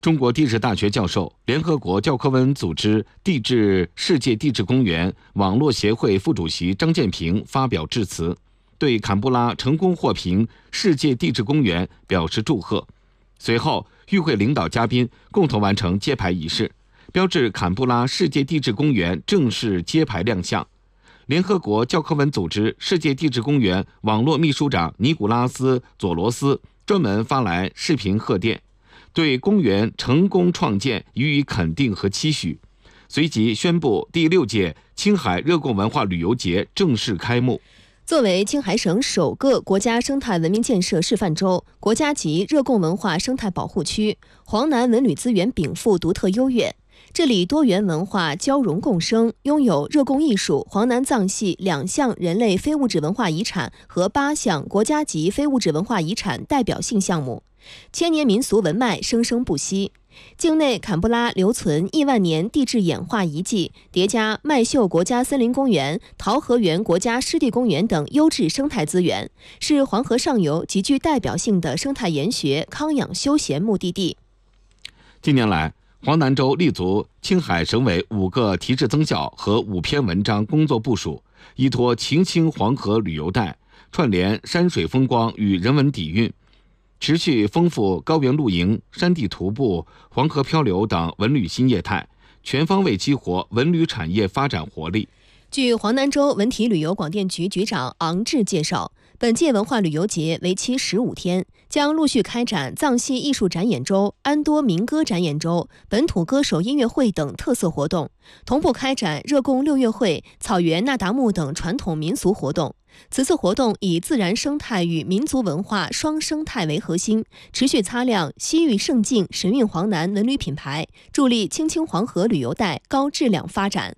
中国地质大学教授、联合国教科文组织世界地质公园网络协会副主席张建平发表致辞，对坎布拉成功获评世界地质公园表示祝贺。随后，与会领导嘉宾共同完成揭牌仪式，标志坎布拉世界地质公园正式揭牌亮相。联合国教科文组织世界地质公园网络秘书长尼古拉斯·佐罗斯专门发来视频贺电，对公园成功创建予以肯定和期许，随即宣布第6届青海热贡文化旅游节正式开幕。 作为青海省首个国家生态文明建设示范州、国家级热贡文化生态保护区，黄南文旅资源禀赋独特优越。这里多元文化交融共生，拥有热贡艺术、黄南藏戏2项人类非物质文化遗产和8项国家级非物质文化遗产代表性项目，千年民俗文脉生生不息。境内坎布拉留存亿万年地质演化遗迹，叠加麦秀国家森林公园、桃河源国家湿地公园等优质生态资源，是黄河上游极具代表性的生态研学、康养休闲目的地。 近年来，黄南州立足青海省委5个提质增效和5篇文章工作部署，依托秦青黄河旅游带，串联山水风光与人文底蕴，持续丰富高原露营、山地徒步、黄河漂流等文旅新业态，全方位激活文旅产业发展活力。 据黄南州文体旅游广电局局长昂志介绍，本届文化旅游节为期15天，将陆续开展藏戏艺术展演周、安多民歌展演周、本土歌手音乐会等特色活动，同步开展热贡6月会、草原那达慕等传统民俗活动。此次活动以自然生态与民族文化双生态为核心，持续擦亮西域胜境、神韵黄南文旅品牌，助力青青黄河旅游带高质量发展。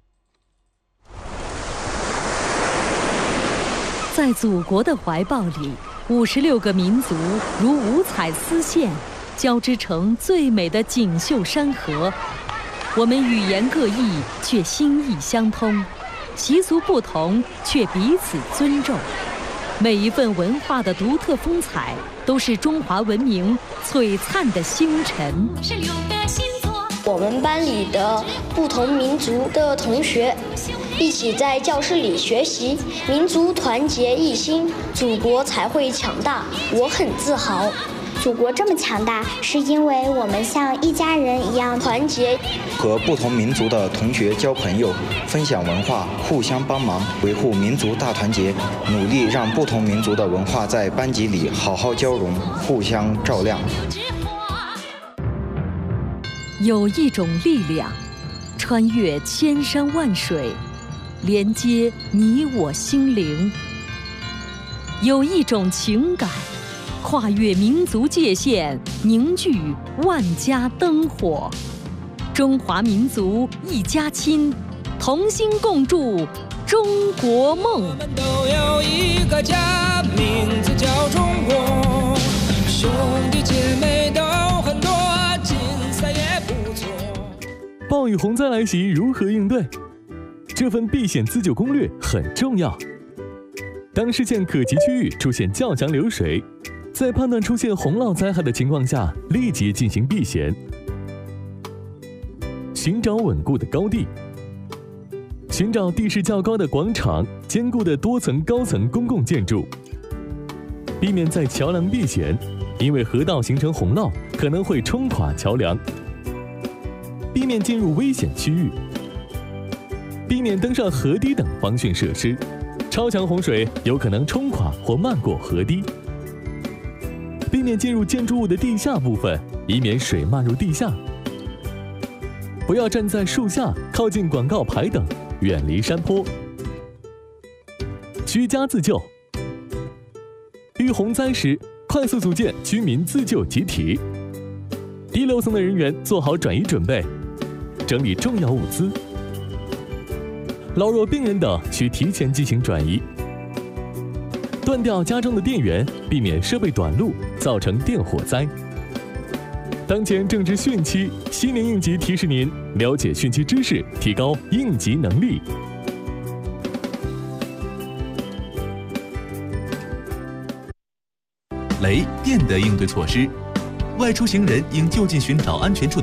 在祖国的怀抱里，56个民族如五彩丝线，交织成最美的锦绣山河。我们语言各异，却心意相通；习俗不同，却彼此尊重。每一份文化的独特风采，都是中华文明璀璨的星辰。 我们班里的不同民族的同学一起在教室里学习，民族团结一心，祖国才会强大。我很自豪。 祖国这么强大，是因为我们像一家人一样团结。 和不同民族的同学交朋友，分享文化，互相帮忙，维护民族大团结，努力让不同民族的文化在班级里好好交融，互相照亮。 有一种力量，穿越千山万水，连接你我心灵；有一种情感，跨越民族界限，凝聚万家灯火。中华民族一家亲，同心共筑中国梦。我们都有一个家，名字叫中国，兄弟姐妹都很多，竞赛也不错。 暴雨洪灾来袭，如何应对？这份避险自救攻略很重要。当视线可及区域出现较强流水，在判断出现洪涝灾害的情况下，立即进行避险。寻找稳固的高地，寻找地势较高的广场、坚固的多层高层公共建筑，避免在桥梁避险，因为河道形成洪涝可能会冲垮桥梁。避免进入危险区域，避免登上河堤等防汛设施，超强洪水有可能冲垮或漫过河堤。避免进入建筑物的地下部分，以免水漫入地下。不要站在树下、靠近广告牌等，远离山坡。居家自救，遇洪灾时，快速组建居民自救集体。低楼层的人员做好转移准备，整理重要物资。老弱病人等需提前进行转移。断掉家中的电源，避免设备短路，造成电火灾。当前正值汛期，西年应急提示您了解汛期知识，提高应急能力。 雷电的应对措施。 外出行人应就近寻找安全处